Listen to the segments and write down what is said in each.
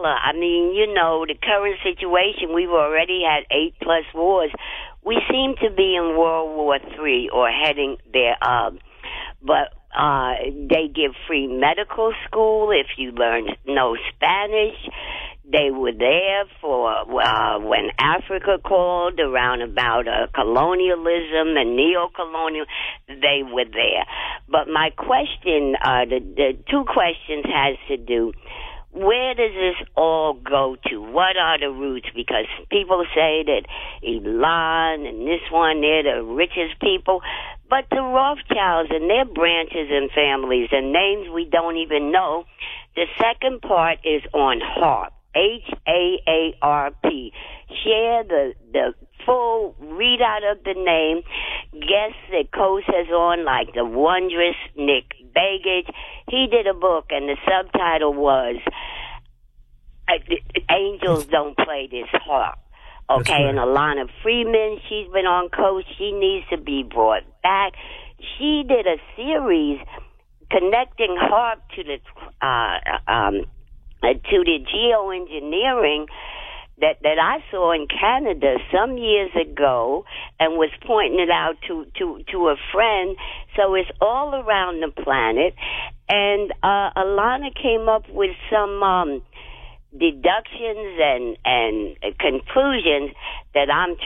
similar. I mean, the current situation, we've already had 8+ wars. We seem to be in World War III or heading there. But they give free medical school if you know Spanish. They were there for when Africa called around about colonialism and neo-colonial. They were there. But my question, the two questions has to do, where does this all go to? What are the roots? Because people say that Elon and this one, they're the richest people. But the Rothschilds and their branches and families and names we don't even know. The second part is on HAARP. HAARP. Share the full readout of the name. Guests that Coast has on, like the wondrous Nick Begich. He did a book, and the subtitle was Angels Don't Play This Harp. Okay, right. And Alana Freeman, she's been on Coast. She needs to be brought back. She did a series connecting HAARP to the geoengineering that I saw in Canada some years ago and was pointing it out to a friend. So it's all around the planet. And Alana came up with some deductions and conclusions that I'm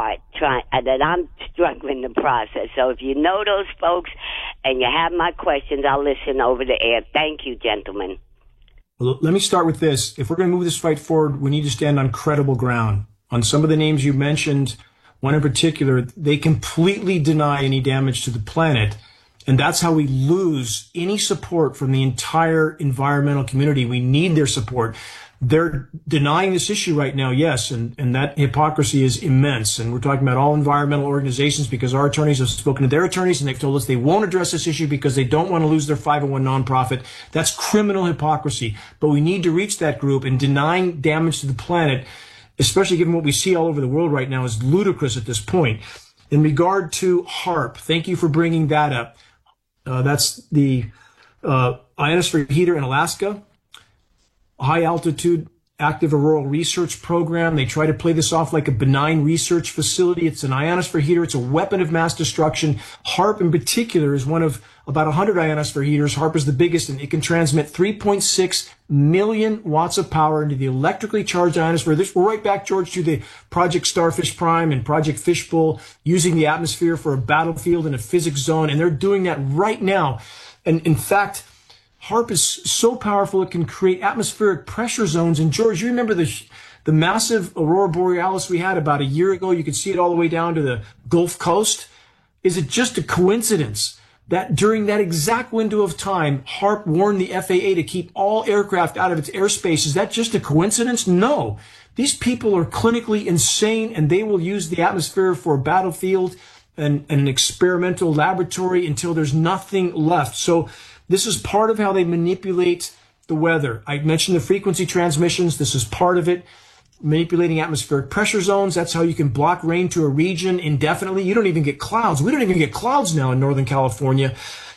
struggling to process. So if you know those folks and you have my questions, I'll listen over the air. Thank you, gentlemen. Well, let me start with this. If we're going to move this fight forward, we need to stand on credible ground. On some of the names you mentioned, one in particular, they completely deny any damage to the planet. And that's how we lose any support from the entire environmental community. We need their support. They're denying this issue right now, yes, and that hypocrisy is immense. And we're talking about all environmental organizations because our attorneys have spoken to their attorneys and they've told us they won't address this issue because they don't want to lose their 501 nonprofit. That's criminal hypocrisy. But we need to reach that group, and denying damage to the planet, especially given what we see all over the world right now, is ludicrous at this point. In regard to HAARP, thank you for bringing that up. That's the ionosphere heater in Alaska. High altitude active auroral research program. They try to play this off like a benign research facility. It's an ionosphere heater. It's a weapon of mass destruction. HAARP in particular is one of about 100 ionosphere heaters. HAARP is the biggest, and it can transmit 3.6 million watts of power into the electrically charged ionosphere. We're right back, George, to the Project Starfish Prime and Project Fishbowl, using the atmosphere for a battlefield in a physics zone, and they're doing that right now. And in fact, HAARP is so powerful it can create atmospheric pressure zones. And George, you remember the massive aurora borealis we had about a year ago? You could see it all the way down to the Gulf Coast. Is it just a coincidence that during that exact window of time, HAARP warned the FAA to keep all aircraft out of its airspace? Is that just a coincidence? No. These people are clinically insane, and they will use the atmosphere for a battlefield and an experimental laboratory until there's nothing left. So this is part of how they manipulate the weather. I mentioned the frequency transmissions. This is part of it. Manipulating atmospheric pressure zones. That's how you can block rain to a region indefinitely. You don't even get clouds. We don't even get clouds now in Northern California.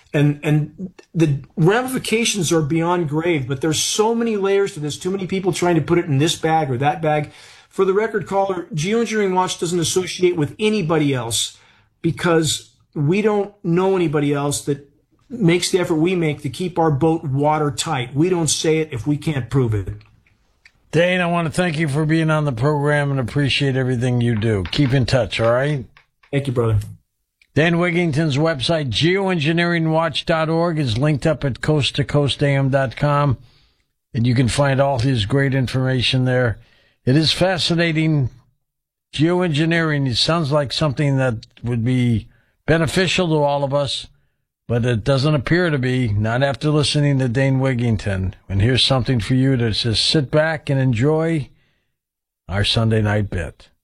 And the ramifications are beyond grave, but there's so many layers to this, too many people trying to put it in this bag or that bag. For the record, caller, Geoengineering Watch doesn't associate with anybody else because we don't know anybody else that makes the effort we make to keep our boat watertight. We don't say it if we can't prove it. Dane, I want to thank you for being on the program and appreciate everything you do. Keep in touch, all right? Thank you, brother. Dan Wigington's website, geoengineeringwatch.org, is linked up at coasttocoastam.com, and you can find all his great information there. It is fascinating. Geoengineering, it sounds like something that would be beneficial to all of us, but it doesn't appear to be, not after listening to Dane Wigington. And here's something for you to just sit back and enjoy our Sunday night bit.